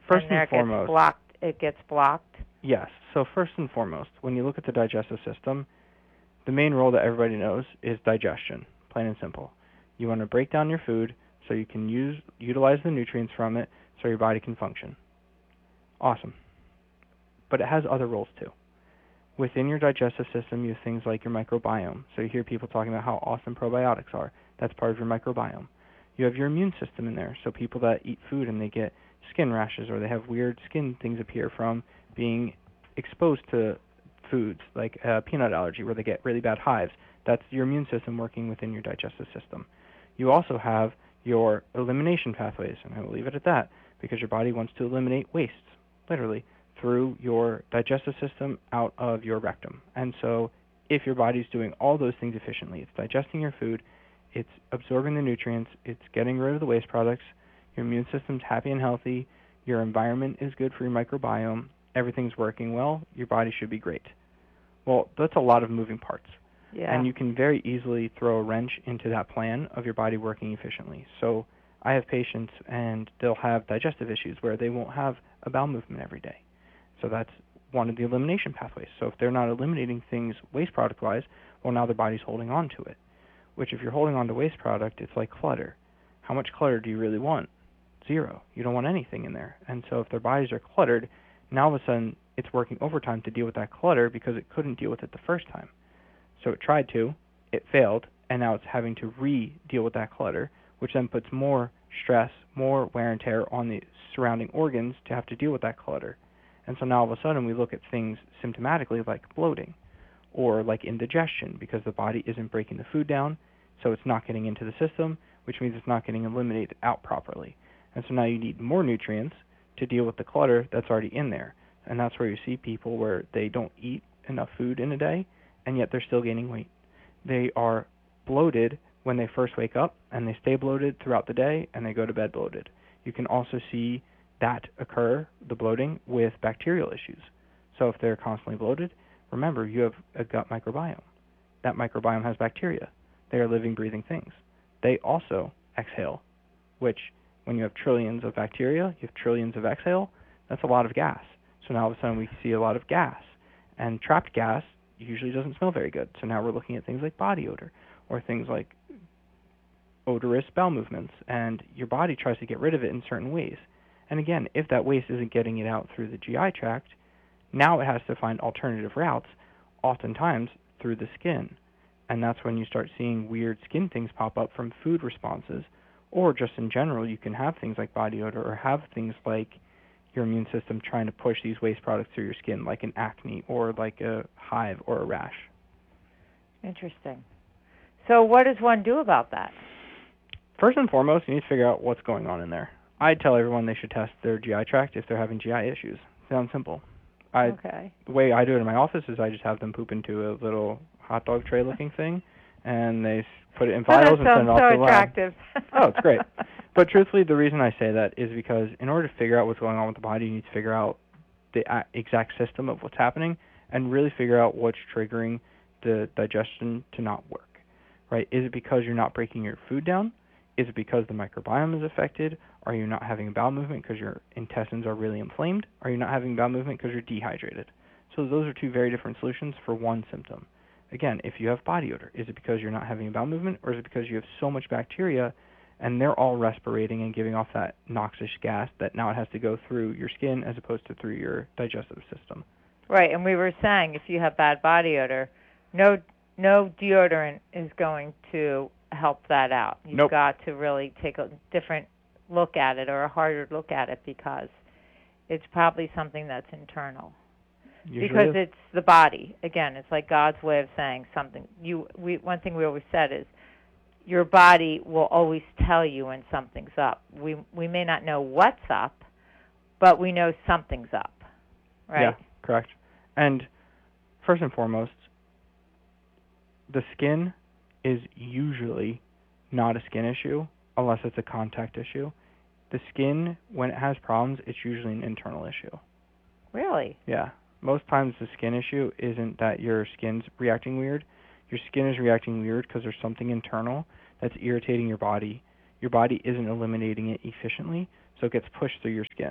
First and there and foremost, it gets blocked. yes. So first and foremost, when you look at the digestive system, the main role that everybody knows is digestion, plain and simple. You want to break down your food so you can utilize the nutrients from it so your body can function. Awesome. But it has other roles too. Within your digestive system, you have things like your microbiome. So you hear people talking about how awesome probiotics are. That's part of your microbiome. You have your immune system in there. So people that eat food and they get skin rashes or they have weird skin things appear from being exposed to foods like peanut allergy where they get really bad hives. That's your immune system working within your digestive system. You also have your elimination pathways, and I will leave it at that because your body wants to eliminate wastes, literally, through your digestive system out of your rectum. And so if your body's doing all those things efficiently, it's digesting your food, it's absorbing the nutrients, it's getting rid of the waste products, your immune system's happy and healthy, your environment is good for your microbiome, everything's working well, your body should be great. Well, that's a lot of moving parts. Yeah. And you can very easily throw a wrench into that plan of your body working efficiently. So I have patients and they'll have digestive issues where they won't have a bowel movement every day. So that's one of the elimination pathways. So if they're not eliminating things waste product-wise, well, now their body's holding on to it. Which if you're holding on to waste product, it's like clutter. How much clutter do you really want? Zero. You don't want anything in there. And so if their bodies are cluttered, now all of a sudden it's working overtime to deal with that clutter because it couldn't deal with it the first time. So it tried to, it failed, and now it's having to re-deal with that clutter, which then puts more stress, more wear and tear on the surrounding organs to have to deal with that clutter. And so now all of a sudden we look at things symptomatically like bloating or like indigestion because the body isn't breaking the food down, so it's not getting into the system, which means it's not getting eliminated out properly. And so now you need more nutrients to deal with the clutter that's already in there. And that's where you see people where they don't eat enough food in a day, and yet they're still gaining weight. They are bloated when they first wake up, and they stay bloated throughout the day, and they go to bed bloated. You can also see that occur, the bloating, with bacterial issues. So if they're constantly bloated, remember, you have a gut microbiome. That microbiome has bacteria. They are living, breathing things. They also exhale, which when you have trillions of bacteria, you have trillions of exhale, that's a lot of gas. So now all of a sudden we see a lot of gas. And trapped gas usually doesn't smell very good. So now we're looking at things like body odor or things like odorous bowel movements. And your body tries to get rid of it in certain ways. And again, if that waste isn't getting it out through the GI tract, now it has to find alternative routes, oftentimes through the skin. And that's when you start seeing weird skin things pop up from food responses, or just in general, you can have things like body odor or have things like your immune system trying to push these waste products through your skin, like an acne or like a hive or a rash. Interesting. So what does one do about that? First and foremost, you need to figure out what's going on in there. I tell everyone they should test their GI tract if they're having GI issues. Sounds simple. Okay. The way I do it in my office is I just have them poop into a little hot dog tray looking thing, and they put it in vials and send it off to the lab. Attractive. Oh, it's great. But truthfully, the reason I say that is because in order to figure out what's going on with the body, you need to figure out the exact system of what's happening and really figure out what's triggering the digestion to not work. Right? Is it because you're not breaking your food down? Is it because the microbiome is affected? Are you not having a bowel movement because your intestines are really inflamed? Are you not having bowel movement because you're dehydrated? So those are two very different solutions for one symptom. Again, if you have body odor, is it because you're not having a bowel movement, or is it because you have so much bacteria and they're all respirating and giving off that noxious gas that now it has to go through your skin as opposed to through your digestive system? Right, and we were saying if you have bad body odor, no deodorant is going to help that out. You've got to really take a different look at it or a harder look at it because it's probably something that's internal. Usually because it's the body. Again, it's like God's way of saying something. One thing we always said is your body will always tell you when something's up. We may not know what's up, but we know something's up, right? Yeah, correct. And first and foremost, the skin is usually not a skin issue unless it's a contact issue. The skin, when it has problems, it's usually an internal issue. Really? Yeah. Most times the skin issue isn't that your skin's reacting weird. Your skin is reacting weird because there's something internal that's irritating your body. Your body isn't eliminating it efficiently, so it gets pushed through your skin.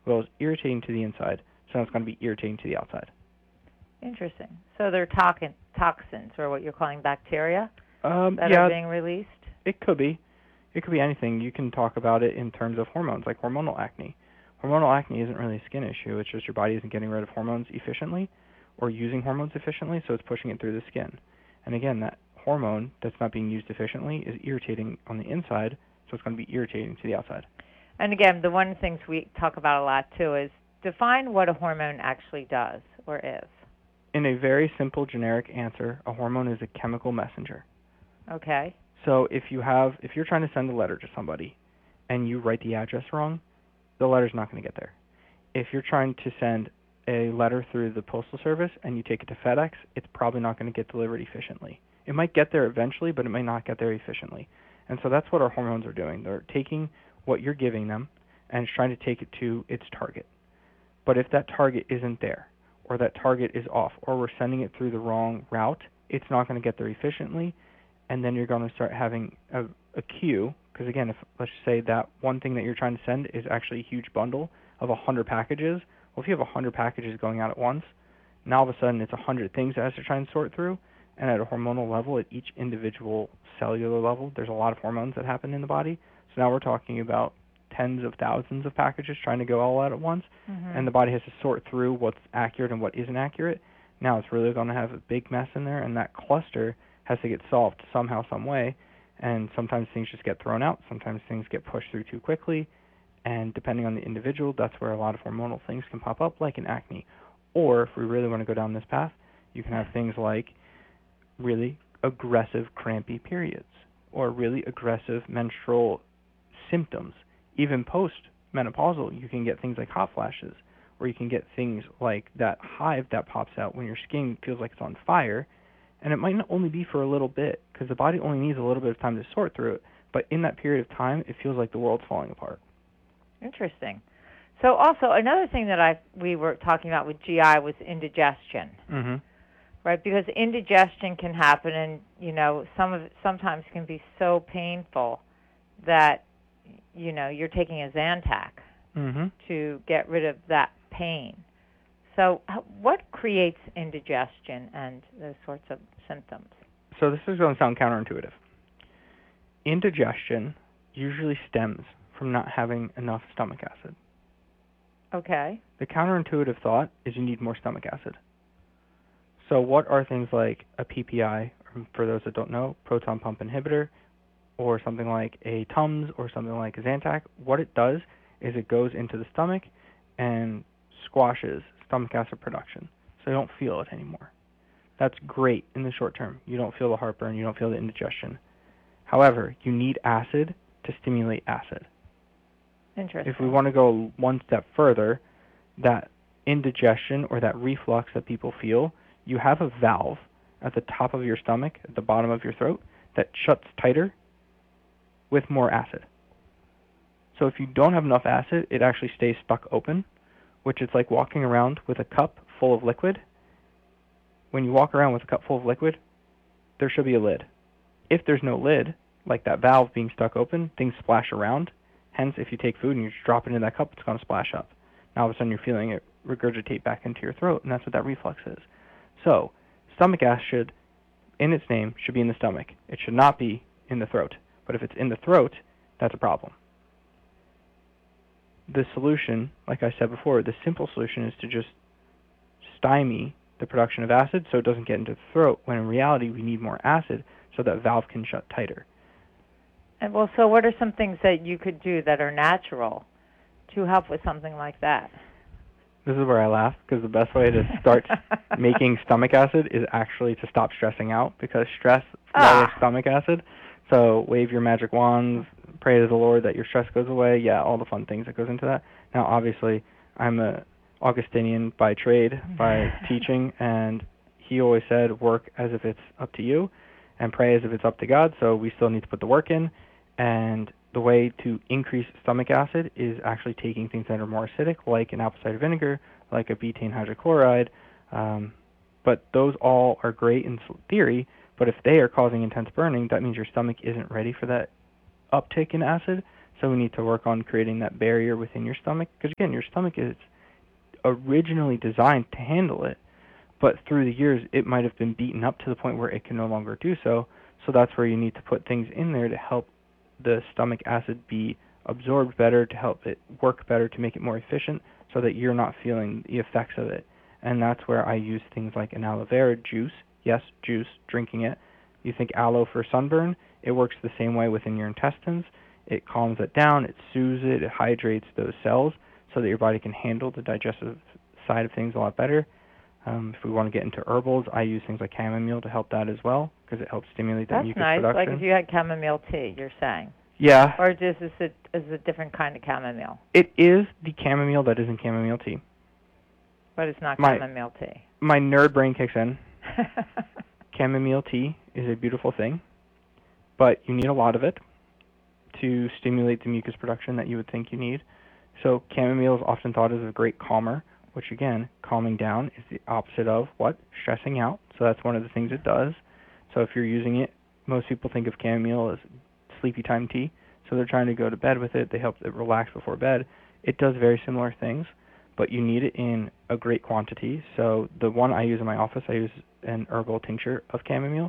Well, it's irritating to the inside, so it's going to be irritating to the outside. Interesting. So they're toxins, or what you're calling bacteria, that are being released? It could be. It could be anything. You can talk about it in terms of hormones, like hormonal acne. Hormonal acne isn't really a skin issue. It's just your body isn't getting rid of hormones efficiently or using hormones efficiently, so it's pushing it through the skin. And again, that hormone that's not being used efficiently is irritating on the inside, so it's going to be irritating to the outside. And again, the one of the things we talk about a lot too is define what a hormone actually does or is. In a very simple generic answer, a hormone is a chemical messenger. Okay. So if you're trying to send a letter to somebody and you write the address wrong, the letter's not going to get there. If you're trying to send a letter through the postal service and you take it to FedEx, it's probably not going to get delivered efficiently. It might get there eventually, but it may not get there efficiently. And so that's what our hormones are doing. They're taking what you're giving them and trying to take it to its target. But if that target isn't there, or that target is off, or we're sending it through the wrong route, it's not going to get there efficiently, and then you're going to start having a queue, because again, if let's say that one thing that you're trying to send is actually a huge bundle of 100 packages, well, if you have 100 packages going out at once, now all of a sudden it's 100 things that has to try and sort through, and at a hormonal level, at each individual cellular level, there's a lot of hormones that happen in the body, so now we're talking about tens of thousands of packages trying to go all out at once, and the body has to sort through what's accurate and what isn't accurate. Now it's really going to have a big mess in there, and that cluster has to get solved somehow, some way, and sometimes things just get thrown out, sometimes things get pushed through too quickly, and depending on the individual, that's where a lot of hormonal things can pop up, like in acne. Or if we really want to go down this path, you can have things like really aggressive crampy periods, or really aggressive menstrual symptoms. Even post-menopausal, you can get things like hot flashes, or you can get things like that hive that pops out when your skin feels like it's on fire, and it might not only be for a little bit, because the body only needs a little bit of time to sort through it, but in that period of time, it feels like the world's falling apart. Interesting. So also, another thing that we were talking about with GI was indigestion. Right, because indigestion can happen, and sometimes can be so painful that you're taking a Zantac to get rid of that pain. So what creates indigestion and those sorts of symptoms? So this is going to sound counterintuitive. Indigestion usually stems from not having enough stomach acid. Okay. The counterintuitive thought is you need more stomach acid. So what are things like a PPI, or for those that don't know, proton pump inhibitor, or something like a Tums, or something like a Zantac? What it does is it goes into the stomach and squashes stomach acid production, so you don't feel it anymore. That's great in the short term. You don't feel the heartburn, you don't feel the indigestion. However, you need acid to stimulate acid. Interesting. If we want to go one step further, that indigestion or that reflux that people feel, you have a valve at the top of your stomach, at the bottom of your throat, that shuts tighter with more acid. So if you don't have enough acid, it actually stays stuck open, which is like walking around with a cup full of liquid. When you walk around with a cup full of liquid, there should be a lid. If there's no lid, like that valve being stuck open, things splash around. Hence, if you take food and you just drop it into that cup, it's going to splash up. Now all of a sudden you're feeling it regurgitate back into your throat, and that's what that reflux is. So, stomach acid, in its name, should be in the stomach. It should not be in the throat. But if it's in the throat, that's a problem. The solution, like I said before, the simple solution is to just stymie the production of acid so it doesn't get into the throat, when in reality we need more acid so that valve can shut tighter. And well, so what are some things that you could do that are natural to help with something like that? This is where I laugh, because the best way to start making stomach acid is actually to stop stressing out, because stress lowers stomach acid. So wave your magic wands, pray to the Lord that your stress goes away. Yeah, all the fun things that goes into that. Now, obviously, I'm a Augustinian by trade, by teaching, and he always said, work as if it's up to you, and pray as if it's up to God. So we still need to put the work in, and the way to increase stomach acid is actually taking things that are more acidic, like an apple cider vinegar, like a betaine hydrochloride. But those all are great in theory, but if they are causing intense burning, that means your stomach isn't ready for that uptick in acid. So we need to work on creating that barrier within your stomach, because again, your stomach is originally designed to handle it, but through the years it might have been beaten up to the point where it can no longer do so. So that's where you need to put things in there to help the stomach acid be absorbed better, to help it work better, to make it more efficient, so that you're not feeling the effects of it. And that's where I use things like an aloe vera juice. Yes, juice, drinking it. You think aloe for sunburn, it works the same way within your intestines. It calms it down, it soothes it, it hydrates those cells so that your body can handle the digestive side of things a lot better. If we want to get into herbals, I use things like chamomile to help that as well, because it helps stimulate that mucus production. That's nice, like if you had chamomile tea, you're saying. Yeah. Or is a different kind of chamomile? It is the chamomile that isn't chamomile tea. But it's not chamomile tea. My nerd brain kicks in. Chamomile tea is a beautiful thing, but you need a lot of it to stimulate the mucus production that you would think you need. So chamomile is often thought as a great calmer, which again, calming down is the opposite of what? Stressing out. So that's one of the things it does. So if you're using it, most people think of chamomile as sleepy time tea. So they're trying to go to bed with it. They help it relax before bed. It does very similar things, but you need it in a great quantity. So the one I use in my office, I use an herbal tincture of chamomile.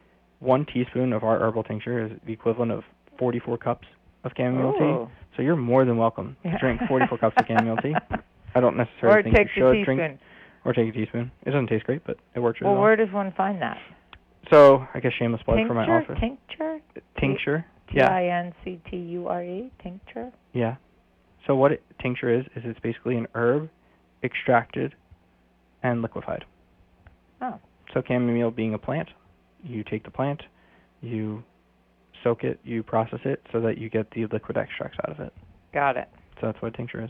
1 teaspoon of our herbal tincture is the equivalent of 44 cups of chamomile tea. So you're more than welcome to drink 44 cups of chamomile tea. I don't necessarily think you should drink. Or take a teaspoon. It doesn't taste great, but it works really well. Well, where does one find that? So I guess shameless plug for my office. Tincture? Tincture. Yeah. Tincture? Tincture? Yeah. So what tincture is it's basically an herb extracted and liquefied. Oh. So chamomile being a plant, you take the plant, you soak it, you process it so that you get the liquid extracts out of it. Got it. So that's what a tincture is.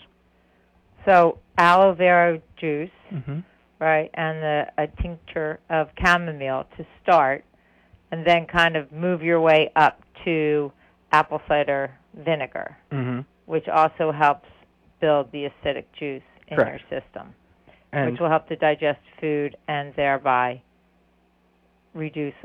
So aloe vera juice, mm-hmm. right, and a tincture of chamomile to start, and then kind of move your way up to apple cider vinegar, mm-hmm. which also helps build the acidic juice in Correct. your system, and which will help to digest food and thereby reduce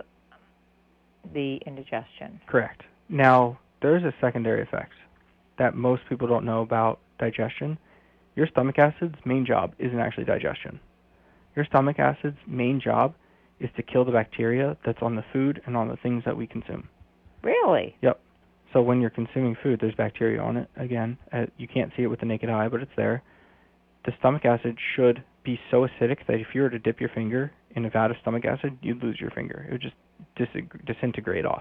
the indigestion. Correct. Now, there's a secondary effect that most people don't know about digestion. Your stomach acid's main job isn't actually digestion. Your stomach acid's main job is to kill the bacteria that's on the food and on the things that we consume. Really? Yep. So when you're consuming food, there's bacteria on it. Again, you can't see it with the naked eye, but it's there. The stomach acid should be so acidic that if you were to dip your finger in a vat of stomach acid, you'd lose your finger. It would just disintegrate off.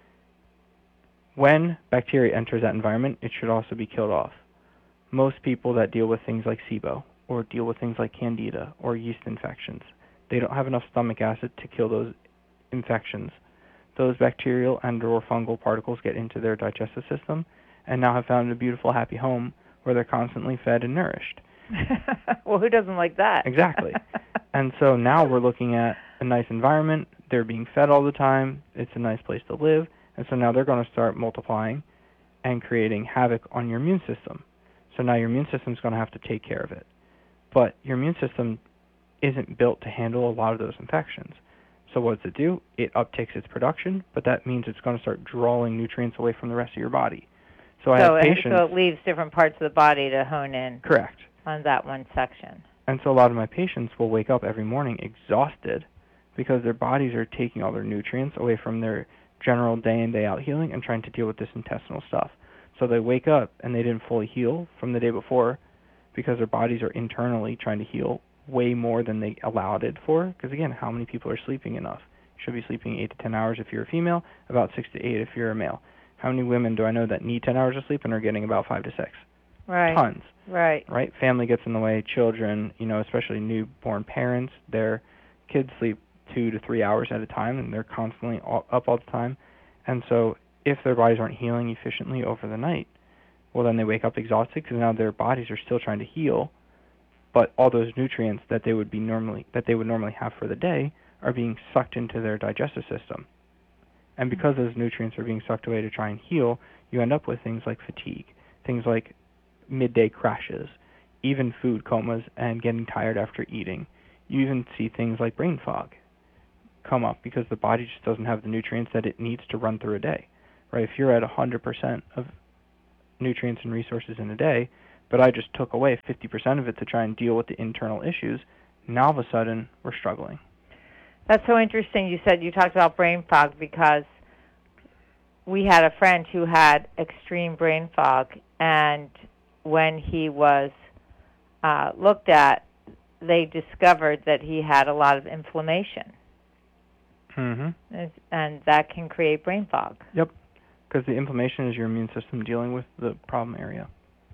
When bacteria enters that environment, it should also be killed off. Most people that deal with things like SIBO or deal with things like candida or yeast infections, they don't have enough stomach acid to kill those infections. Those bacterial and or fungal particles get into their digestive system and now have found a beautiful, happy home where they're constantly fed and nourished. Well, who doesn't like that? Exactly. And so now we're looking at a nice environment. They're being fed all the time. It's a nice place to live. And so now they're going to start multiplying and creating havoc on your immune system. So now your immune system's going to have to take care of it. But your immune system isn't built to handle a lot of those infections. So what does it do? It uptakes its production, but that means it's going to start drawing nutrients away from the rest of your body. So I have patients... So it leaves different parts of the body to hone in. Correct. On that one section. And so a lot of my patients will wake up every morning exhausted because their bodies are taking all their nutrients away from their general day in, day out healing and trying to deal with this intestinal stuff. So they wake up and they didn't fully heal from the day before because their bodies are internally trying to heal way more than they allowed it for. Because again, how many people are sleeping enough? You should be sleeping 8 to 10 hours if you're a female, about 6 to 8 if you're a male. How many women do I know that need 10 hours of sleep and are getting about 5 to 6? Right. Tons. Right. Right? Family gets in the way. Children, especially newborn parents, their kids sleep 2 to 3 hours at a time, and they're constantly up all the time. And so if their bodies aren't healing efficiently over the night, well, then they wake up exhausted because now their bodies are still trying to heal, but all those nutrients that they would normally have for the day are being sucked into their digestive system. And because those nutrients are being sucked away to try and heal, you end up with things like fatigue, things like midday crashes, even food comas and getting tired after eating. You even see things like brain fog come up because the body just doesn't have the nutrients that it needs to run through a day. Right? If you're at 100% of nutrients and resources in a day, but I just took away 50% of it to try and deal with the internal issues. Now all of a sudden, we're struggling. That's so interesting. You talked about brain fog, because we had a friend who had extreme brain fog, and when he was looked at, they discovered that he had a lot of inflammation. Mm-hmm. And that can create brain fog. Yep, because the inflammation is your immune system dealing with the problem area.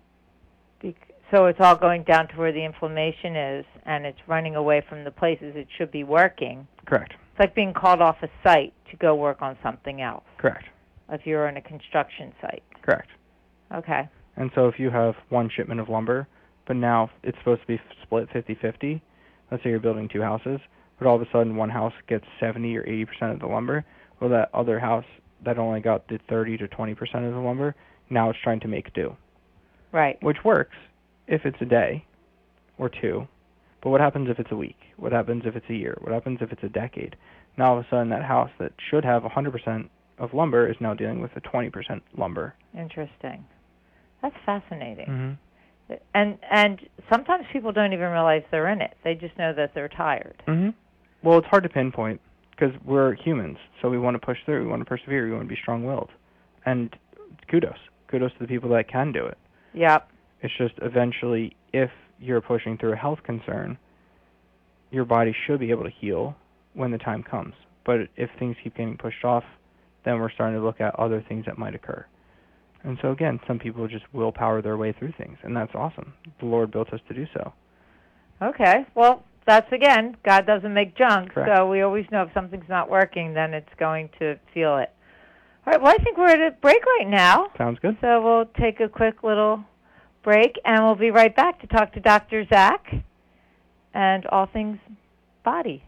So it's all going down to where the inflammation is, and it's running away from the places it should be working. Correct. It's like being called off a site to go work on something else. Correct. If you're on a construction site. Correct. Okay. And so if you have one shipment of lumber, but now it's supposed to be split 50-50, let's say you're building two houses, but all of a sudden one house gets 70 or 80% of the lumber, well, that other house that only got the 30 to 20% of the lumber, now it's trying to make do. Right. Which works if it's a day or two, but what happens if it's a week? What happens if it's a year? What happens if it's a decade? Now all of a sudden that house that should have 100% of lumber is now dealing with a 20% lumber. Interesting. That's fascinating. Mm-hmm. And sometimes people don't even realize they're in it. They just know that they're tired. Mm-hmm. Well, it's hard to pinpoint because we're humans, so we want to push through, we want to persevere, we want to be strong-willed. And kudos to the people that can do it. Yep. It's just eventually, if you're pushing through a health concern, your body should be able to heal when the time comes. But if things keep getting pushed off, then we're starting to look at other things that might occur. And so again, some people just willpower their way through things, and that's awesome. The Lord built us to do so. Okay. Well, that's, again, God doesn't make junk. Correct. So we always know if something's not working, then it's going to feel it. All right. Well, I think we're at a break right now. Sounds good. So we'll take a quick little break, and we'll be right back to talk to Dr. Zach and all things body.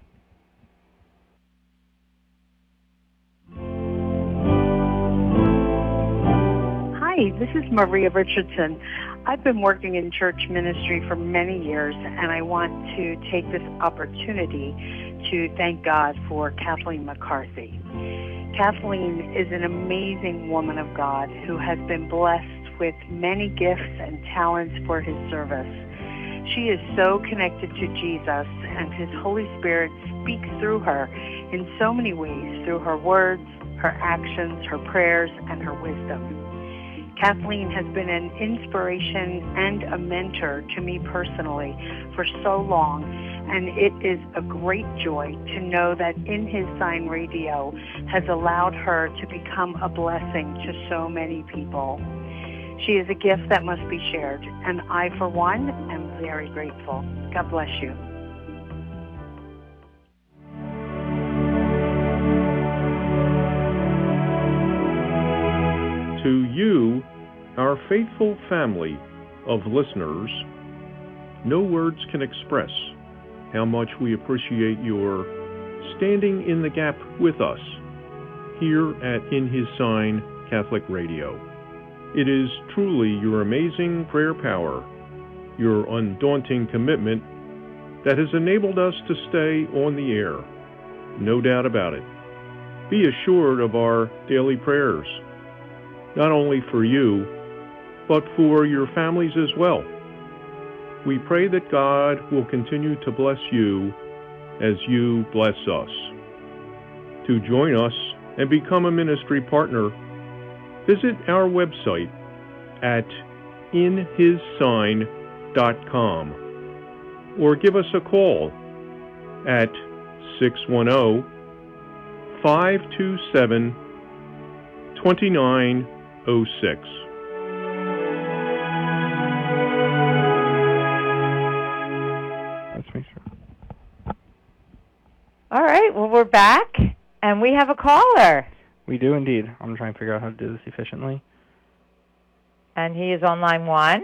Hi, this is Maria Richardson. I've been working in church ministry for many years, and I want to take this opportunity to thank God for Kathleen McCarthy. Kathleen is an amazing woman of God who has been blessed with many gifts and talents for his service. She is so connected to Jesus, and his Holy Spirit speaks through her in so many ways, through her words, her actions, her prayers, and her wisdom. Kathleen has been an inspiration and a mentor to me personally for so long, and it is a great joy to know that In His Sign Radio has allowed her to become a blessing to so many people. She is a gift that must be shared, and I, for one, am very grateful. God bless you. To you, our faithful family of listeners, no words can express how much we appreciate your standing in the gap with us here at In His Sign Catholic Radio. It is truly your amazing prayer power, your undaunting commitment that has enabled us to stay on the air. No doubt about it. Be assured of our daily prayers, not only for you, but for your families as well. We pray that God will continue to bless you as you bless us. To join us and become a ministry partner, visit our website at inhissign.com or give us a call at 610-527-2906. Let's make sure. All right. Well, we're back, and we have a caller. We do indeed. I'm trying to figure out how to do this efficiently. And he is on line 1.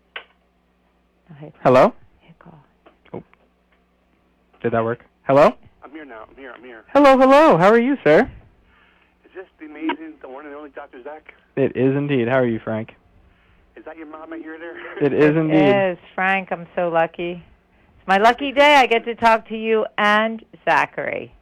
Hello? Hit call. Oh. Did that work? Hello? I'm here now. I'm here. Hello. How are you, sir? Is this the amazing, the one and only Dr. Zach? It is indeed. How are you, Frank? Is that your mom I hear there? It is indeed. It is. Frank, I'm so lucky. It's my lucky day. I get to talk to you and Zachary.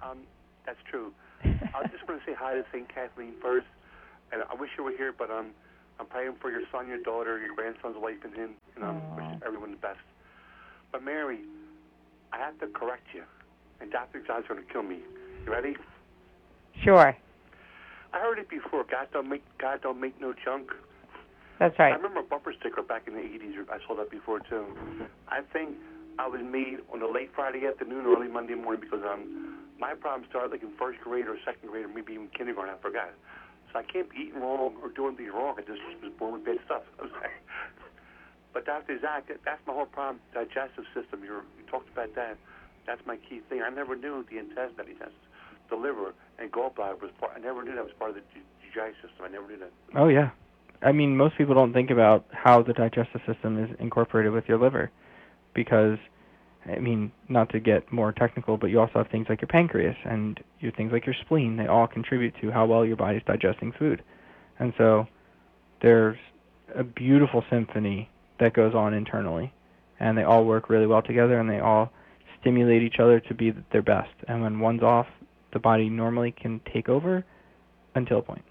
That's true. I just want to say hi to St. Kathleen first, and I wish you were here, but I'm praying for your son, your daughter, your grandson's life and him, and I'm wishing everyone the best. But Mary, I have to correct you, and Dr. John's going to kill me. You ready? Sure. I heard it before. God don't make no junk. That's right. I remember a bumper sticker back in the 80s. I saw that before, too. I think I was made on a late Friday afternoon or early Monday morning because my problem started like in first grade or second grade or maybe even kindergarten. I forgot. So I can't be eating wrong or doing things wrong. I just was born with bad stuff. But Dr. Zach, that's my whole problem, digestive system. You talked about that. That's my key thing. I never knew the intestine, the liver, and gallbladder was part. I never knew that was part of the GI system. I never knew that. Oh, yeah. I mean, most people don't think about how the digestive system is incorporated with your liver because, I mean, not to get more technical, but you also have things like your pancreas and your things like your spleen. They all contribute to how well your body's digesting food. And so there's a beautiful symphony that goes on internally, and they all work really well together, and they all stimulate each other to be their best. And when one's off, the body normally can take over until a point.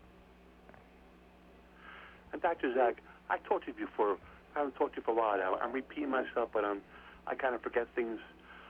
And Dr. Zach, I talked to you before. I haven't talked to you for a while now. I'm repeating myself, but I kind of forget things.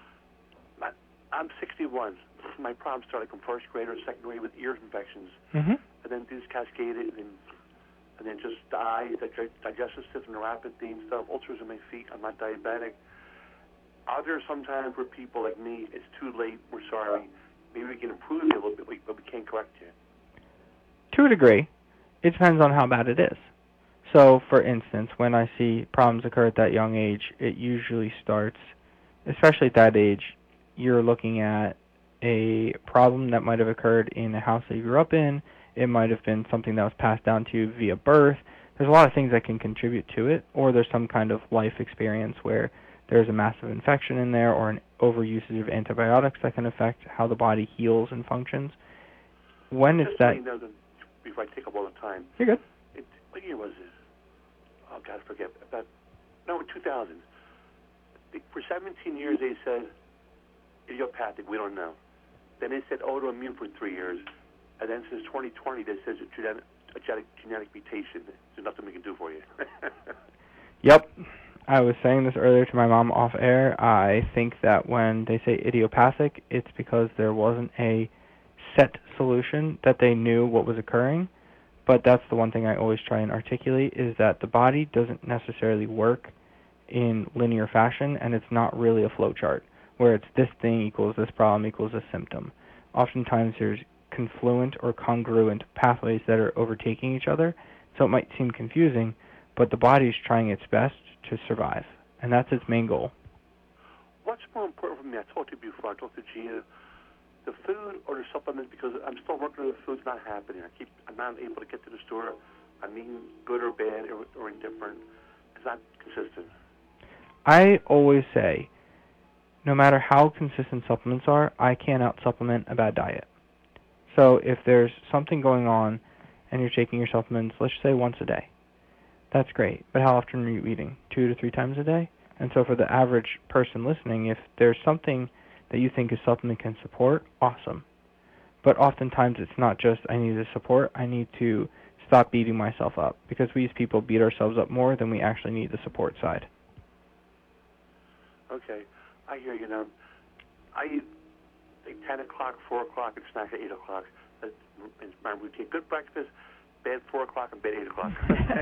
I'm 61. My problem started from first grade or second grade with ear infections. Mm-hmm. And then these cascaded and then just died, the digestive system, neuropathy and stuff, ulcers in my feet. I'm not diabetic. Are there some times where people like me, it's too late, we're sorry, maybe we can improve you a little bit, but we can't correct you? To a degree. It depends on how bad it is. So, for instance, when I see problems occur at that young age, it usually starts, especially at that age, you're looking at a problem that might have occurred in a house that you grew up in. It might have been something that was passed down to you via birth. There's a lot of things that can contribute to it, or there's some kind of life experience where there's a massive infection in there or an overusage of antibiotics that can affect how the body heals and functions. When it's that... Before I take up all the time. You're good. What year was it? Oh, God, I forget. 2000. For 17 years, they said idiopathic, we don't know. Then they said autoimmune for 3 years. And then since 2020, they said a genetic mutation. There's nothing we can do for you. Yep. I was saying this earlier to my mom off air. I think that when they say idiopathic, it's because there wasn't a set solution that they knew what was occurring. But that's the one thing I always try and articulate, is that the body doesn't necessarily work in linear fashion, and it's not really a flow chart where it's this thing equals this problem equals this symptom. Oftentimes there's confluent or congruent pathways that are overtaking each other, so it might seem confusing, but the body's trying its best to survive, and that's its main goal. What's more important for me? I talked to you before. I talked to Gia. The food or the supplements, because I'm still working on the food's not happening. I'm not able to get to the store. I'm eating good or bad or indifferent. It's not consistent. I always say, no matter how consistent supplements are, I can't out-supplement a bad diet. So if there's something going on and you're taking your supplements, let's say once a day, that's great. But how often are you eating? 2 to 3 times a day? And so for the average person listening, if there's something that you think a supplement can support, awesome. But oftentimes it's not just, I need the support, I need to stop beating myself up, because we as people beat ourselves up more than we actually need the support side. Okay, I hear you now. I eat like 10 o'clock, 4 o'clock, and snack at 8 o'clock. That's my routine. Good breakfast, bed 4 o'clock, and bed 8 o'clock.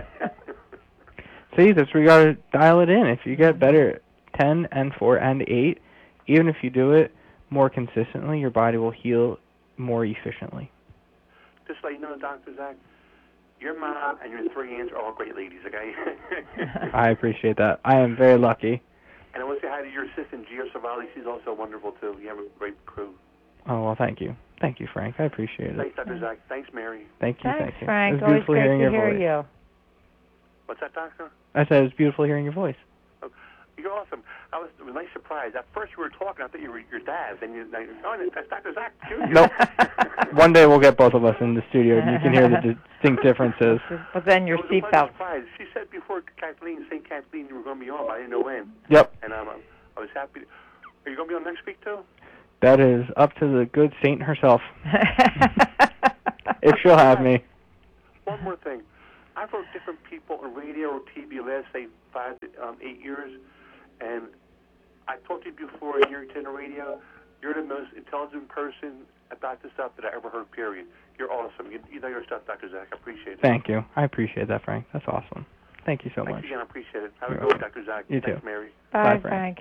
See, that's where you got to dial it in. If you get better at 10 and 4 and 8, even if you do it more consistently, your body will heal more efficiently. Just so you know, Dr. Zach, your mom and your 3 aunts are all great ladies, okay? I appreciate that. I am very lucky. And I want to say hi to your assistant, Gia Savali. She's also wonderful, too. You have a great crew. Oh, well, thank you. Thank you, Frank. I appreciate it. Thanks, Dr. Zach. Thanks, Mary. Thank you, Thanks, thank you. Frank. It was Always beautiful great hearing to your hear voice. you. What's that, Doctor? I said it was beautiful hearing your voice. Oh, you're awesome. It was a nice surprise. At first you were talking, I thought you were your dad. Then that's Dr. Zach Jr. Nope. One day we'll get both of us in the studio and you can hear the distinct differences. But then your seatbelt. She said before St. Kathleen, you were going to be on, but I didn't know when. Yep. And I was happy. Are you going to be on next week, too? That is up to the good saint herself. If she'll have me. One more thing. I've heard different people on radio or TV last, say, 5 to 8 years, and I talked to you before in your tenor radio. You're the most intelligent person about this stuff that I ever heard, period. You're awesome. You know your stuff, Dr. Zach. I appreciate it. Thank you. I appreciate that, Frank. That's awesome. Thank you so much. Thanks again. I appreciate it. Have a You're good one, Dr. Zach. You Thanks, too. Mary. Bye, Frank. Frank.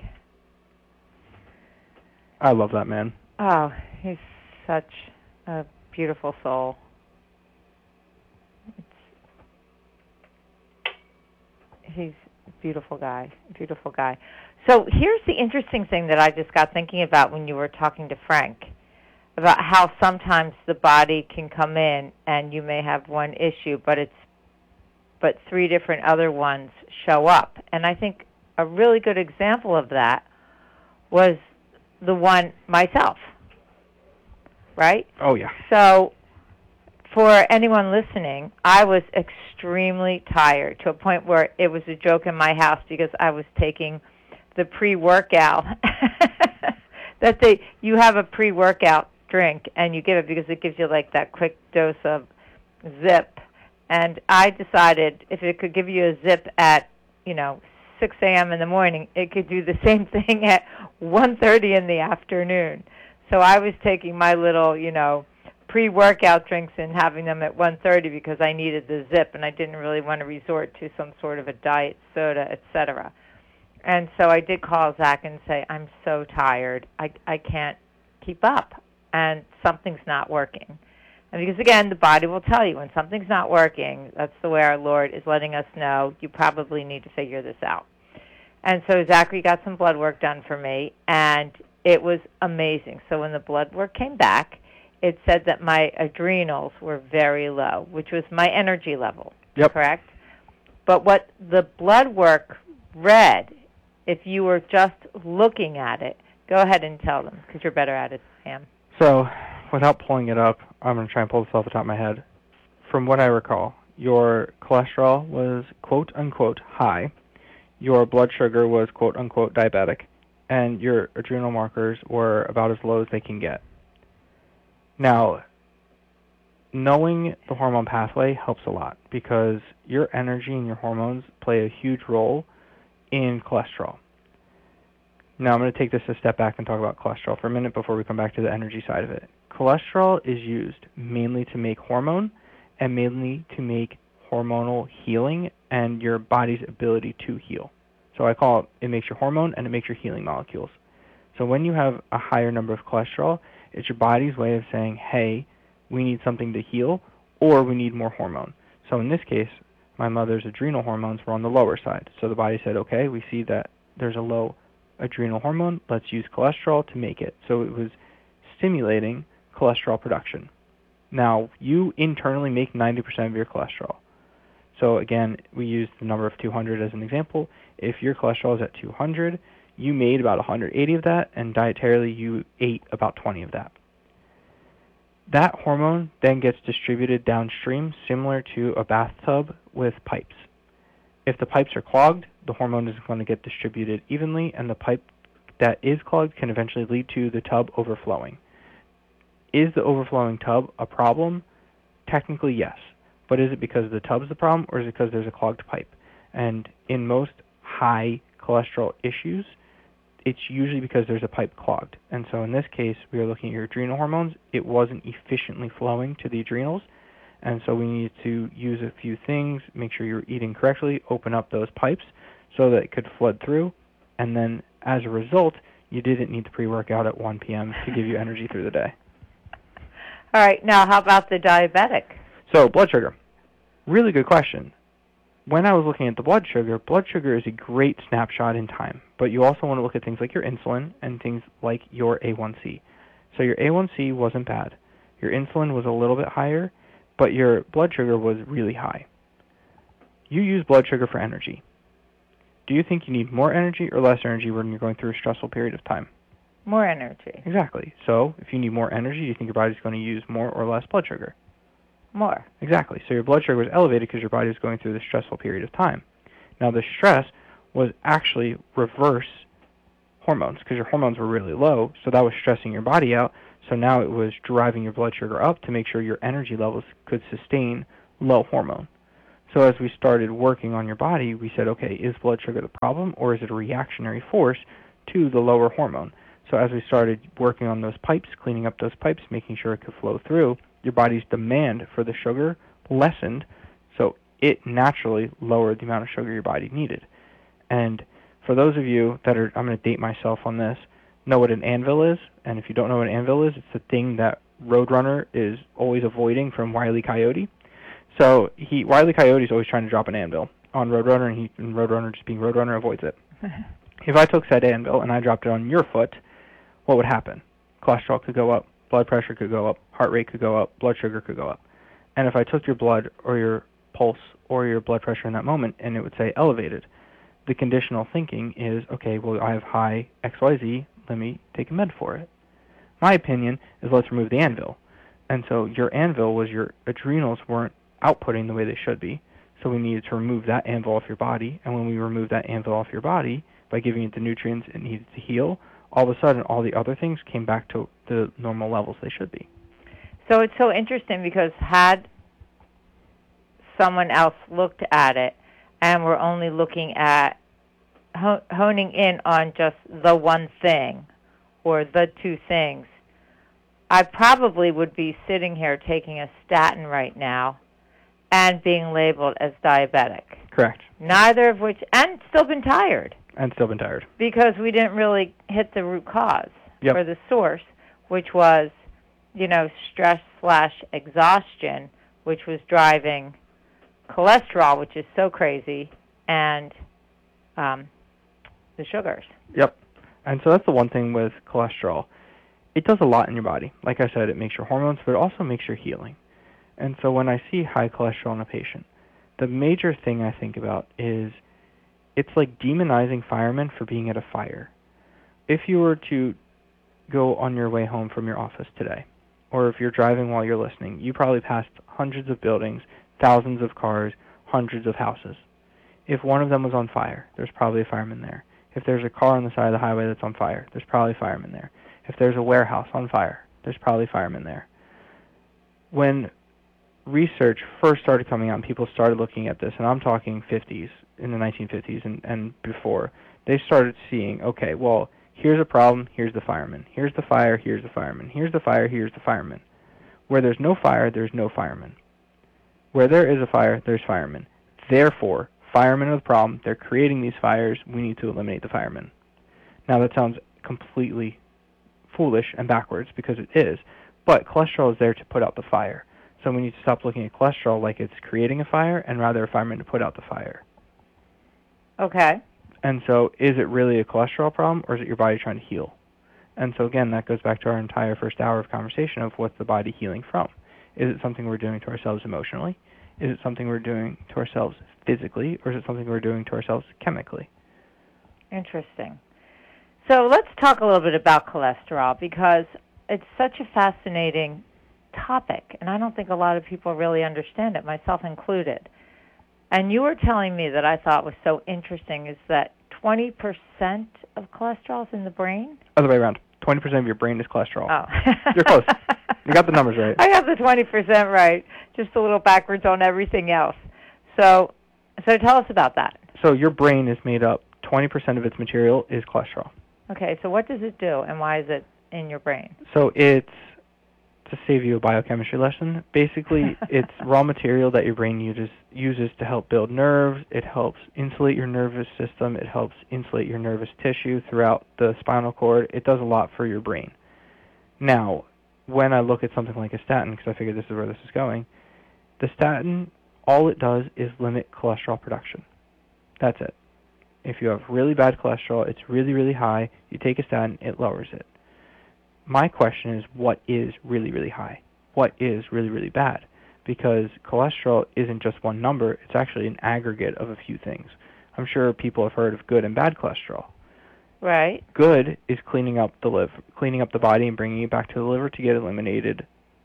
I love that man. Oh, he's such a beautiful soul. He's a beautiful guy, beautiful guy. So here's the interesting thing that I just got thinking about when you were talking to Frank, about how sometimes the body can come in and you may have one issue, but 3 different other ones show up. And I think a really good example of that was the one myself, right? Oh, yeah. So for anyone listening, I was extremely tired to a point where it was a joke in my house because I was taking the pre-workout you have a pre-workout drink and you give it because it gives you like that quick dose of zip. And I decided if it could give you a zip at, 6 a.m. in the morning, it could do the same thing at 1:30 in the afternoon. So I was taking my little, pre-workout drinks and having them at 1:30 because I needed the zip and I didn't really want to resort to some sort of a diet soda, etc. And so I did call Zach and say, I'm so tired. I can't keep up and something's not working. And because, again, the body will tell you when something's not working, that's the way our Lord is letting us know you probably need to figure this out. And so Zachary got some blood work done for me, and it was amazing. So when the blood work came back, it said that my adrenals were very low, which was my energy level, Yep. correct? But what the blood work read, if you were just looking at it, go ahead and tell them because you're better at it than I am. So, without pulling it up, I'm going to try and pull this off the top of my head. From what I recall, your cholesterol was quote-unquote high, your blood sugar was quote-unquote diabetic, and your adrenal markers were about as low as they can get. Now, knowing the hormone pathway helps a lot because your energy and your hormones play a huge role in cholesterol. Now, I'm going to take this a step back and talk about cholesterol for a minute before we come back to the energy side of it. Cholesterol is used mainly to make hormone and mainly to make hormonal healing and your body's ability to heal. So I call it makes your hormone and it makes your healing molecules. So when you have a higher number of cholesterol, it's your body's way of saying, hey, we need something to heal or we need more hormone. So in this case, my mother's adrenal hormones were on the lower side. So the body said, okay, we see that there's a low adrenal hormone, let's use cholesterol to make it. So it was stimulating cholesterol production. Now, you internally make 90% of your cholesterol. So again, we use the number of 200 as an example. If your cholesterol is at 200, you made about 180 of that, and dietarily you ate about 20 of that. That hormone then gets distributed downstream, similar to a bathtub with pipes. If the pipes are clogged, the hormone isn't going to get distributed evenly, and the pipe that is clogged can eventually lead to the tub overflowing. Is the overflowing tub a problem? Technically, yes. But is it because the tub's the problem, or is it because there's a clogged pipe? And in most high cholesterol issues, it's usually because there's a pipe clogged. And so in this case, we are looking at your adrenal hormones. It wasn't efficiently flowing to the adrenals, and so we need to use a few things, make sure you're eating correctly, open up those pipes so that it could flood through, and then as a result, you didn't need to pre-workout at 1 p.m. to give you energy through the day. All right, now how about the diabetic? So blood sugar, really good question. When I was looking at the blood sugar is a great snapshot in time, but you also want to look at things like your insulin and things like your A1C. So your A1C wasn't bad. Your insulin was a little bit higher, but your blood sugar was really high. You use blood sugar for energy. Do you think you need more energy or less energy when you're going through a stressful period of time? More energy. Exactly. So if you need more energy, do you think your body's going to use more or less blood sugar? More. Exactly. So your blood sugar was elevated because your body was going through this stressful period of time. Now the stress was actually reverse hormones because your hormones were really low, so that was stressing your body out. So now it was driving your blood sugar up to make sure your energy levels could sustain low hormone. So as we started working on your body, we said, okay, is blood sugar the problem, or is it a reactionary force to the lower hormone? So as we started working on those pipes, cleaning up those pipes, making sure it could flow through, your body's demand for the sugar lessened, so it naturally lowered the amount of sugar your body needed. And for those of you that are, I'm going to date myself on this, know what an anvil is, and if you don't know what an anvil is, it's the thing that Roadrunner is always avoiding from Wile E. Coyote. So Wile E. Coyote is always trying to drop an anvil on Roadrunner, and Roadrunner, just being Roadrunner, avoids it. If I took said anvil and I dropped it on your foot, what would happen? Cholesterol could go up, blood pressure could go up, heart rate could go up, blood sugar could go up. And if I took your blood or your pulse or your blood pressure in that moment and it would say elevated, the conditional thinking is, okay, well, I have high XYZ, let me take a med for it. My opinion is let's remove the anvil. And so your anvil was your adrenals weren't outputting the way they should be, so we needed to remove that anvil off your body. And when we remove that anvil off your body, by giving it the nutrients it needed to heal, all of a sudden all the other things came back to the normal levels they should be. So it's so interesting because had someone else looked at it and we're only looking at honing in on just the one thing or the two things, I probably would be sitting here taking a statin right now and being labeled as diabetic. Correct. Neither of which, and still been tired. And still been tired. Because we didn't really hit the root cause or the source, which was, stress/exhaustion, which was driving cholesterol, which is so crazy, and the sugars. Yep. And so that's the one thing with cholesterol. It does a lot in your body. Like I said, it makes your hormones, but it also makes your healing. And so when I see high cholesterol in a patient, the major thing I think about is it's like demonizing firemen for being at a fire. If you were to go on your way home from your office today, or if you're driving while you're listening, you probably passed hundreds of buildings, thousands of cars, hundreds of houses. If one of them was on fire, there's probably a fireman there. If there's a car on the side of the highway that's on fire, there's probably a fireman there. If there's a warehouse on fire, there's probably firemen there. When research first started coming out and people started looking at this, and I'm talking 50s, in the 1950s and before, they started seeing, okay, well, here's a problem, here's the fireman. Here's the fire, here's the fireman. Here's the fire, here's the fireman. Where there's no fire, there's no fireman. Where there is a fire, there's firemen. Therefore, firemen are the problem. They're creating these fires. We need to eliminate the firemen. Now, that sounds completely foolish and backwards because it is, but cholesterol is there to put out the fire. So we need to stop looking at cholesterol like it's creating a fire and rather a fireman to put out the fire. Okay. And so is it really a cholesterol problem or is it your body trying to heal? And so again, that goes back to our entire first hour of conversation of what's the body healing from. Is it something we're doing to ourselves emotionally? Is it something we're doing to ourselves physically? Or is it something we're doing to ourselves chemically? Interesting. So let's talk a little bit about cholesterol because it's such a fascinating topic, and I don't think a lot of people really understand it, myself included. And you were telling me that I thought was so interesting is that 20% of cholesterol is in the brain? Other way around. 20% of your brain is cholesterol. Oh. You're close. You got the numbers right. I got the 20% right, just a little backwards on everything else. So tell us about that. So your brain is made up, 20% of its material is cholesterol. Okay, so what does it do, and why is it in your brain? So it's, to save you a biochemistry lesson, basically it's raw material that your brain uses to help build nerves. It helps insulate your nervous system. It helps insulate your nervous tissue throughout the spinal cord. It does a lot for your brain. Now, when I look at something like a statin, because I figure this is where this is going, the statin, all it does is limit cholesterol production. That's it. If you have really bad cholesterol, it's really, really high, you take a statin, it lowers it. My question is, what is really, really high? What is really, really bad? Because cholesterol isn't just one number, it's actually an aggregate of a few things. I'm sure people have heard of good and bad cholesterol. Right. Good is cleaning up the liver, cleaning up the body and bringing it back to the liver to get eliminated.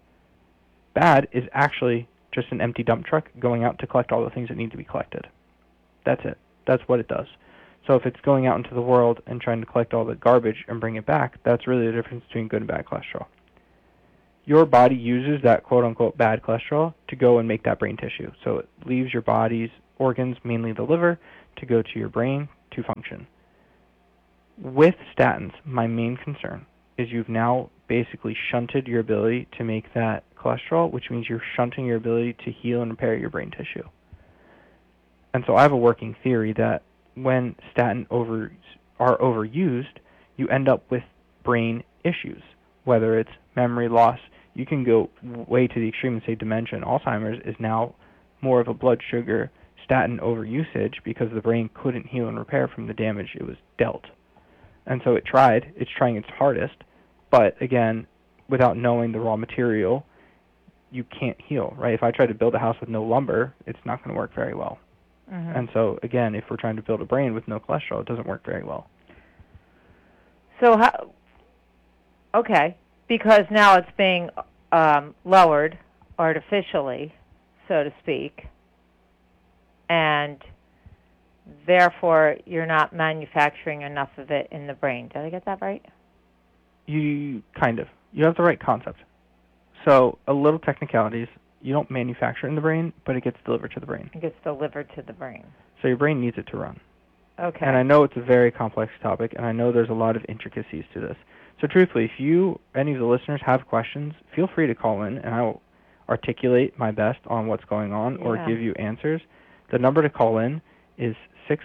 Bad is actually just an empty dump truck going out to collect all the things that need to be collected. That's it. That's what it does. So if it's going out into the world and trying to collect all the garbage and bring it back, that's really the difference between good and bad cholesterol. your body uses that quote-unquote bad cholesterol to go and make that brain tissue. So it leaves your body's organs, mainly the liver, to go to your brain to function. With statins, my main concern is you've now basically shunted your ability to make that cholesterol, which means you're shunting your ability to heal and repair your brain tissue. And so I have a working theory that when statins are overused, you end up with brain issues, whether it's memory loss. You can go way to the extreme and say dementia and Alzheimer's is now more of a blood sugar statin overusage because the brain couldn't heal and repair from the damage it was dealt. And so it's trying its hardest, but again, without knowing the raw material, you can't heal, right? If I try to build a house with no lumber, it's not going to work very well. Mm-hmm. And so again, if we're trying to build a brain with no cholesterol, it doesn't work very well. So okay, because now it's being lowered artificially, so to speak, and therefore you're not manufacturing enough of it in the brain. Did I get that right? You have the right concept. So a little technicalities, you don't manufacture it in the brain, but it gets delivered to the brain. It gets delivered to the brain. So your brain needs it to run. Okay. And I know it's a very complex topic, and I know there's a lot of intricacies to this. So truthfully, if any of the listeners have questions, feel free to call in, and I will articulate my best on what's going on or give you answers. The number to call in is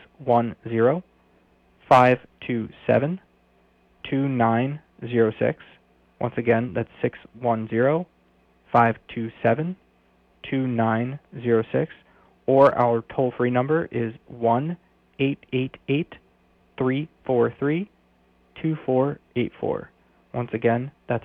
610-527-2906. Once again, that's 610-527-2906. Or our toll-free number is 1-888-343-2484. Once again, that's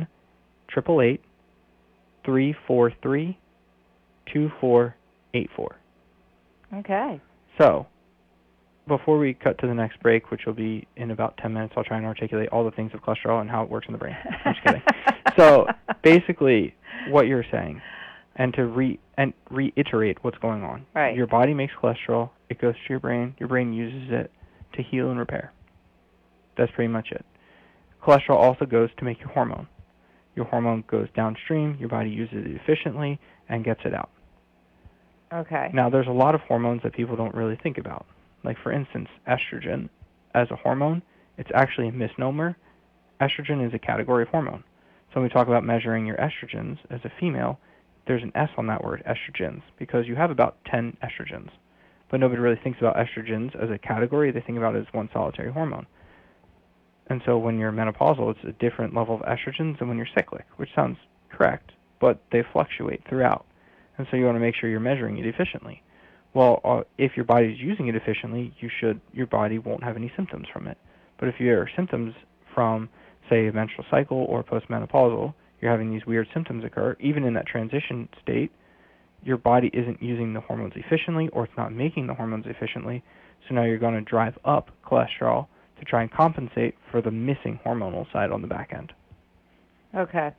1-888-343-2484. Okay. So, before we cut to the next break, which will be in about 10 minutes, I'll try and articulate all the things of cholesterol and how it works in the brain. I'm just kidding. So, basically, what you're saying, and to reiterate what's going on. Right. Your body makes cholesterol. It goes to your brain uses it to heal and repair. That's pretty much it. Cholesterol also goes to make your hormone. Your hormone goes downstream, your body uses it efficiently, and gets it out. Okay. Now, there's a lot of hormones that people don't really think about. Like, for instance, estrogen as a hormone, it's actually a misnomer. Estrogen is a category of hormone. So when we talk about measuring your estrogens as a female, there's an S on that word, estrogens, because you have about 10 estrogens. But nobody really thinks about estrogens as a category. They think about it as one solitary hormone. And so when you're menopausal, it's a different level of estrogens than when you're cyclic, which sounds correct, but they fluctuate throughout. And so you want to make sure you're measuring it efficiently. Well, if your body's using it efficiently, your body won't have any symptoms from it. But if you have symptoms from, say, a menstrual cycle or postmenopausal, you're having these weird symptoms occur, even in that transition state, your body isn't using the hormones efficiently, or it's not making the hormones efficiently, so now you're going to drive up cholesterol to try and compensate for the missing hormonal side on the back end. Okay.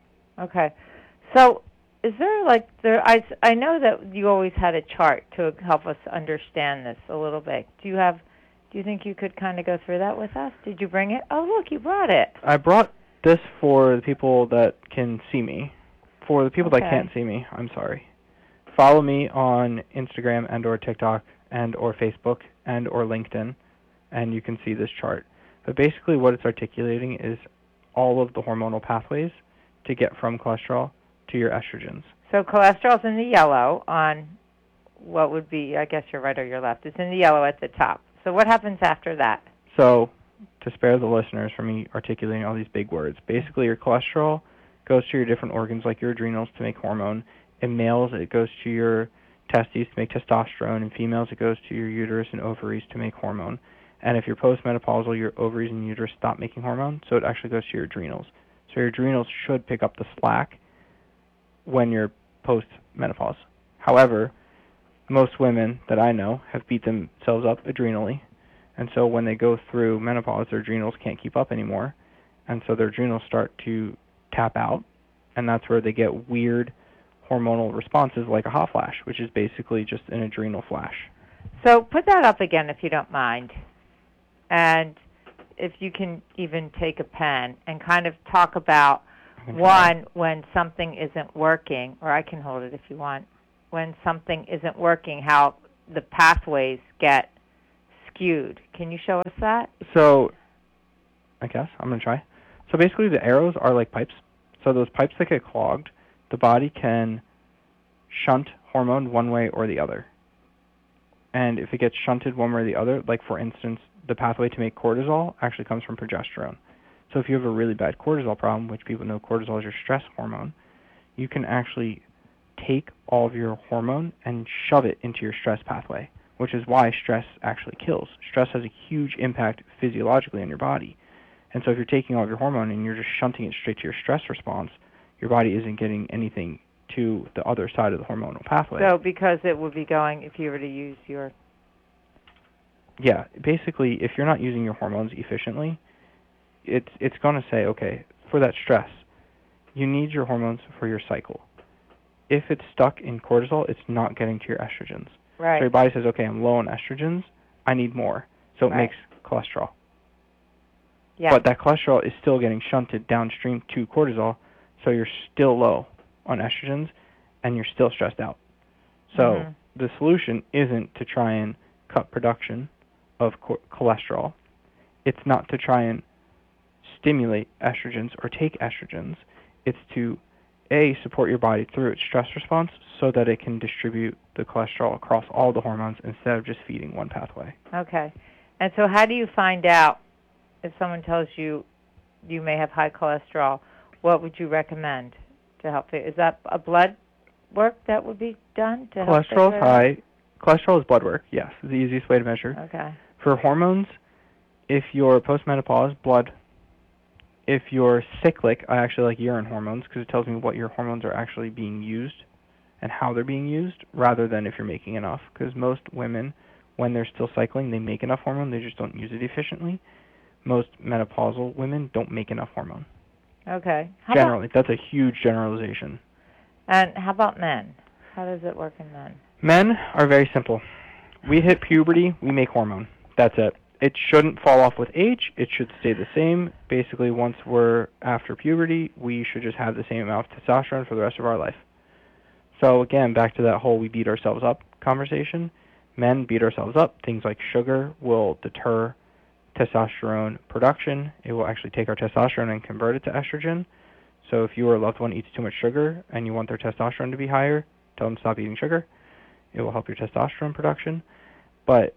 So is there I know that you always had a chart to help us understand this a little bit. Do you think you could kind of go through that with us? Did you bring it? Oh, look, you brought it. I brought this for the people that can see me. For the people that can't see me, I'm sorry. Follow me on Instagram and or TikTok and or Facebook and or LinkedIn, and you can see this chart. But basically what it's articulating is all of the hormonal pathways to get from cholesterol to your estrogens. So cholesterol's in the yellow on what would be, I guess you're right or you're left. It's in the yellow at the top. So what happens after that? So to spare the listeners from me articulating all these big words, basically your cholesterol goes to your different organs like your adrenals to make hormone. In males, it goes to your testes to make testosterone. In females, it goes to your uterus and ovaries to make hormone. And if you're postmenopausal, your ovaries and uterus stop making hormone, so it actually goes to your adrenals. So your adrenals should pick up the slack when you're post-menopause. However, most women that I know have beat themselves up adrenally, and so when they go through menopause, their adrenals can't keep up anymore, and so their adrenals start to tap out, and that's where they get weird hormonal responses like a hot flash, which is basically just an adrenal flash. So put that up again if you don't mind. And if you can even take a pen and kind of talk about One, when something isn't working, or I can hold it if you want, when something isn't working, how the pathways get skewed. Can you show us that? So, I guess, I'm going to try. So basically the arrows are like pipes. So those pipes that get clogged, the body can shunt hormone one way or the other. And if it gets shunted one way or the other, like for instance, the pathway to make cortisol actually comes from progesterone. So if you have a really bad cortisol problem, which people know cortisol is your stress hormone, you can actually take all of your hormone and shove it into your stress pathway, which is why stress actually kills. Stress has a huge impact physiologically on your body. And so if you're taking all of your hormone and you're just shunting it straight to your stress response, your body isn't getting anything to the other side of the hormonal pathway. So because it would be going, if you were to use your... Yeah, basically, if you're not using your hormones efficiently, it's going to say, okay, for that stress, you need your hormones for your cycle. If it's stuck in cortisol, it's not getting to your estrogens. Right. So your body says, okay, I'm low on estrogens, I need more. So it makes cholesterol. Yeah. But that cholesterol is still getting shunted downstream to cortisol, so you're still low on estrogens, and you're still stressed out. So the solution isn't to try and cut production of cholesterol. It's not to try and stimulate estrogens or take estrogens. It's to, A, support your body through its stress response so that it can distribute the cholesterol across all the hormones instead of just feeding one pathway. Okay. And so how do you find out if someone tells you you may have high cholesterol? What would you recommend to help it? Is that a blood work that would be done to help? Cholesterol is high. Cholesterol is blood work, yes. It's the easiest way to measure. Okay. For hormones, if you're postmenopause, blood. If you're cyclic, I actually like urine hormones because it tells me what your hormones are actually being used and how they're being used rather than if you're making enough. Because most women, when they're still cycling, they make enough hormone, they just don't use it efficiently. Most menopausal women don't make enough hormone. Okay. Generally, that's a huge generalization. And how about men? How does it work in men? Men are very simple. We hit puberty, we make hormone. That's it. It shouldn't fall off with age. It should stay the same. Basically, once we're after puberty, we should just have the same amount of testosterone for the rest of our life. So again, back to that whole we beat ourselves up conversation. Men beat ourselves up. Things like sugar will deter testosterone production. It will actually take our testosterone and convert it to estrogen. So if your loved one eats too much sugar and you want their testosterone to be higher, tell them to stop eating sugar. It will help your testosterone production. But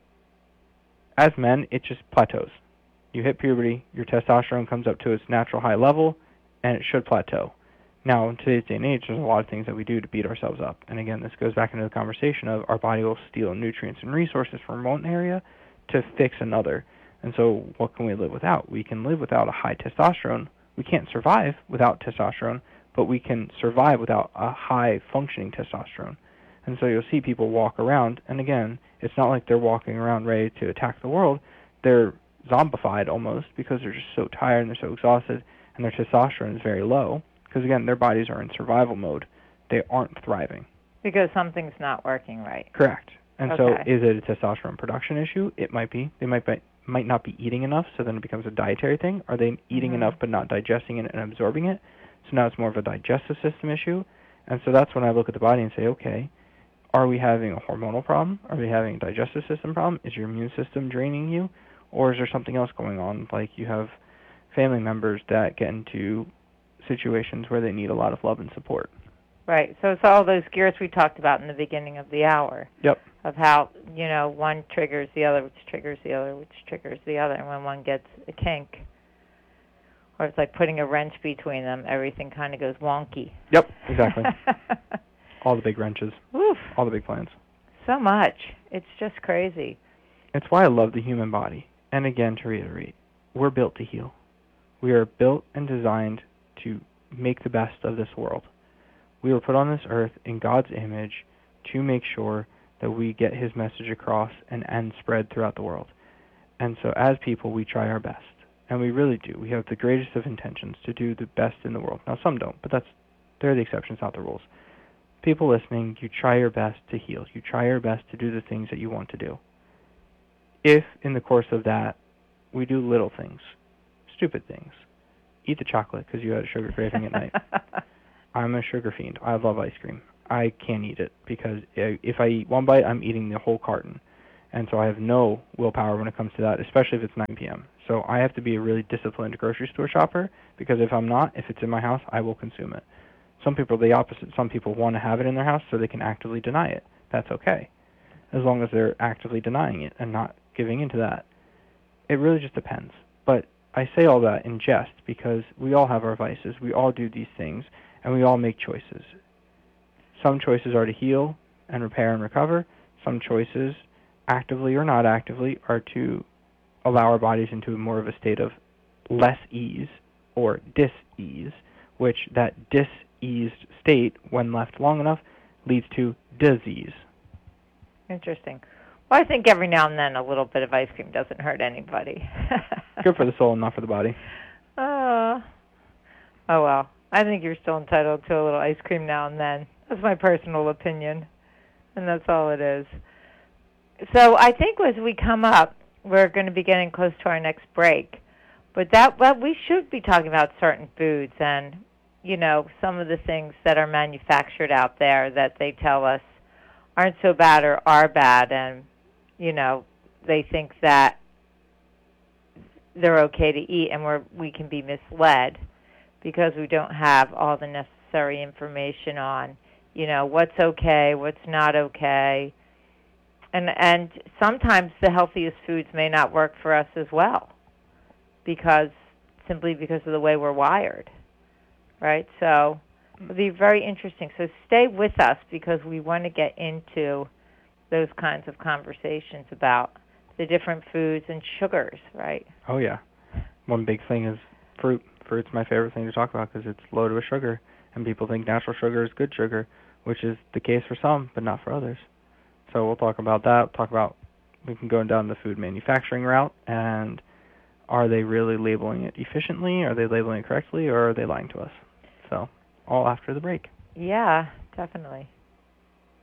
as men, it just plateaus. You hit puberty, your testosterone comes up to its natural high level, and it should plateau. Now, in today's day and age, there's a lot of things that we do to beat ourselves up. And again, this goes back into the conversation of our body will steal nutrients and resources from one area to fix another. And so what can we live without? We can live without a high testosterone. We can't survive without testosterone, but we can survive without a high functioning testosterone. And so you'll see people walk around, and again, it's not like they're walking around ready to attack the world. They're zombified almost because they're just so tired and they're so exhausted, and their testosterone is very low because, again, their bodies are in survival mode. They aren't thriving. Because something's not working right. Correct. And so is it a testosterone production issue? It might be. They might not be eating enough, so then it becomes a dietary thing. Are they eating enough but not digesting it and absorbing it? So now it's more of a digestive system issue. And so that's when I look at the body and say, okay, are we having a hormonal problem? Are we having a digestive system problem? Is your immune system draining you? Or is there something else going on, like you have family members that get into situations where they need a lot of love and support? Right. So it's all those gears we talked about in the beginning of the hour. Yep. Of how, one triggers the other, which triggers the other, which triggers the other. And when one gets a kink, or it's like putting a wrench between them, everything kind of goes wonky. Yep, exactly. All the big wrenches. Oof. All the big plans. So much. It's just crazy. It's why I love the human body. And again, to reiterate, we're built to heal. We are built and designed to make the best of this world. We were put on this earth in God's image to make sure that we get his message across and spread throughout the world. And so as people, we try our best. And we really do. We have the greatest of intentions to do the best in the world. Now, some don't, but they're the exceptions, not the rules. People listening, you try your best to heal. You try your best to do the things that you want to do. If, in the course of that, we do little things, stupid things, eat the chocolate because you had a sugar craving at night. I'm a sugar fiend. I love ice cream. I can't eat it because if I eat one bite, I'm eating the whole carton. And so I have no willpower when it comes to that, especially if it's 9 p.m. So I have to be a really disciplined grocery store shopper because if I'm not, if it's in my house, I will consume it. Some people are the opposite. Some people want to have it in their house so they can actively deny it. That's okay, as long as they're actively denying it and not giving into that. It really just depends. But I say all that in jest because we all have our vices. We all do these things, and we all make choices. Some choices are to heal and repair and recover. Some choices, actively or not actively, are to allow our bodies into more of a state of less ease or dis-ease, which that dis-eased state, when left long enough, leads to disease. Interesting. Well, I think every now and then a little bit of ice cream doesn't hurt anybody. Good for the soul, not for the body. Oh, well. I think you're still entitled to a little ice cream now and then. That's my personal opinion, and that's all it is. So I think as we come up, we're going to be getting close to our next break. But we should be talking about certain foods and, some of the things that are manufactured out there that they tell us aren't so bad or are bad, and, they think that they're okay to eat, and we can be misled because we don't have all the necessary information on, what's okay, what's not okay. And sometimes the healthiest foods may not work for us as well simply because of the way we're wired, right? So it'll be very interesting. So stay with us because we want to get into those kinds of conversations about the different foods and sugars, right? Oh, yeah. One big thing is fruit. Fruit's my favorite thing to talk about because it's loaded with sugar, and people think natural sugar is good sugar, which is the case for some, but not for others. So we'll talk about that. We can go down the food manufacturing route, and are they really labeling it efficiently? Are they labeling it correctly, or are they lying to us? So all after the break. Yeah, definitely.